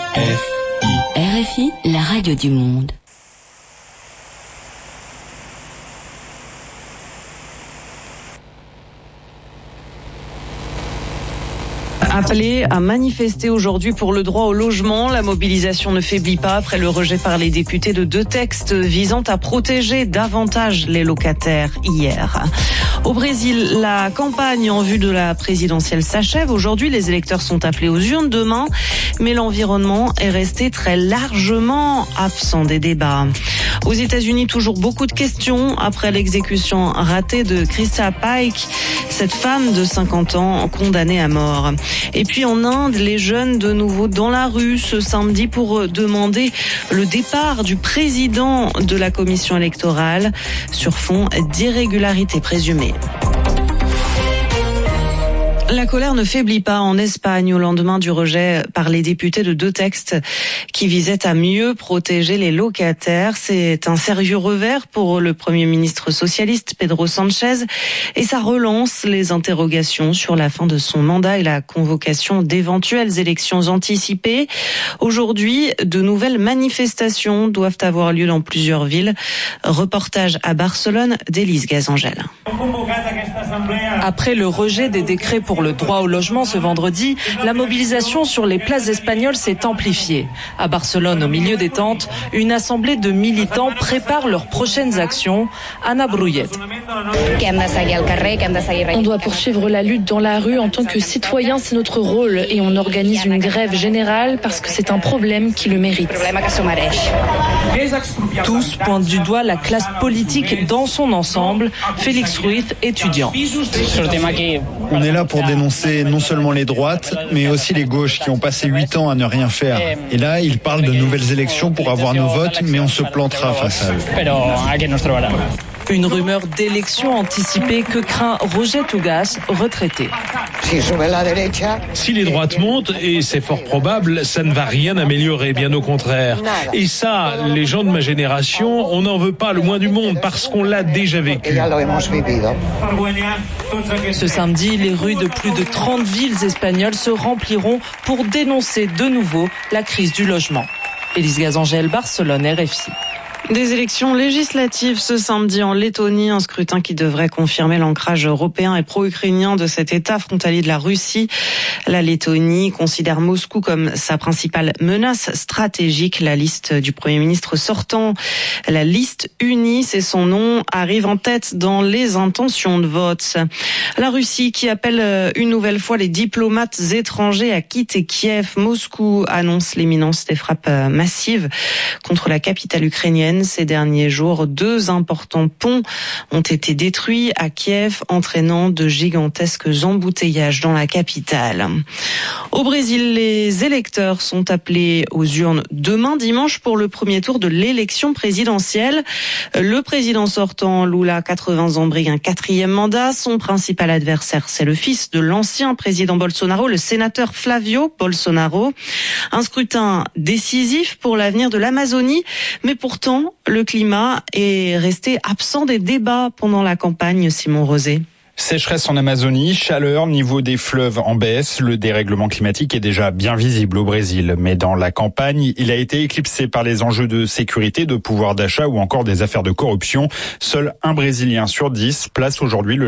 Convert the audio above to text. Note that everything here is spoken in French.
RFI, la radio du monde. Appelé à manifester aujourd'hui pour le droit au logement, la mobilisation ne faiblit pas après le rejet par les députés de 2 textes visant à protéger davantage les locataires hier. Au Brésil, la campagne en vue de la présidentielle s'achève. Aujourd'hui, les électeurs sont appelés aux urnes demain, mais l'environnement est resté très largement absent des débats. Aux États-Unis, toujours beaucoup de questions après l'exécution ratée de Krista Pike, cette femme de 50 ans condamnée à mort. Et puis en Inde, les jeunes de nouveau dans la rue ce samedi pour demander le départ du président de la commission électorale sur fond d'irrégularités présumées. La colère ne faiblit pas en Espagne au lendemain du rejet par les députés de 2 textes qui visaient à mieux protéger les locataires. C'est un sérieux revers pour le Premier ministre socialiste Pedro Sánchez et ça relance les interrogations sur la fin de son mandat et la convocation d'éventuelles élections anticipées. Aujourd'hui, de nouvelles manifestations doivent avoir lieu dans plusieurs villes. Reportage à Barcelone d'Élise Gazangel. Après le rejet des décrets pour le droit au logement ce vendredi, la mobilisation sur les places espagnoles s'est amplifiée. À Barcelone, au milieu des tentes, une assemblée de militants prépare leurs prochaines actions. Anna Bruyet. On doit poursuivre la lutte dans la rue en tant que citoyen, c'est notre rôle. Et on organise une grève générale parce que c'est un problème qui le mérite. Tous pointent du doigt la classe politique dans son ensemble. Félix Ruiz, étudiant. On est là pour dénoncer non seulement les droites, mais aussi les gauches qui ont passé 8 ans à ne rien faire. Et là, ils parlent de nouvelles élections pour avoir nos votes, mais on se plantera face à eux. Une rumeur d'élection anticipée que craint Roger Tugas, retraité. Si les droites montent, et c'est fort probable, ça ne va rien améliorer, bien au contraire. Et ça, les gens de ma génération, on n'en veut pas le moins du monde parce qu'on l'a déjà vécu. Ce samedi, les rues de plus de 30 villes espagnoles se rempliront pour dénoncer de nouveau la crise du logement. Élise Gazangel, Barcelone, RFI. Des élections législatives ce samedi en Lettonie, un scrutin qui devrait confirmer l'ancrage européen et pro-ukrainien de cet État frontalier de la Russie. La Lettonie considère Moscou comme sa principale menace stratégique. La liste du Premier ministre sortant, la liste unie, c'est son nom, arrive en tête dans les intentions de vote. La Russie qui appelle une nouvelle fois les diplomates étrangers à quitter Kiev. Moscou annonce l'imminence des frappes massives contre la capitale ukrainienne. Ces derniers jours, 2 importants ponts ont été détruits à Kiev, entraînant de gigantesques embouteillages dans la capitale. Au Brésil, les électeurs sont appelés aux urnes demain dimanche pour le premier tour de l'élection présidentielle. Le président sortant, Lula, 80 ans, brigue un 4e mandat. Son principal adversaire, c'est le fils de l'ancien président Bolsonaro, le sénateur Flavio Bolsonaro. Un scrutin décisif pour l'avenir de l'Amazonie, mais pourtant, le climat est resté absent des débats pendant la campagne, Simon Rosé. Sécheresse en Amazonie, chaleur, niveau des fleuves en baisse. Le dérèglement climatique est déjà bien visible au Brésil. Mais dans la campagne, il a été éclipsé par les enjeux de sécurité, de pouvoir d'achat ou encore des affaires de corruption. Seul un Brésilien sur 10 place aujourd'hui le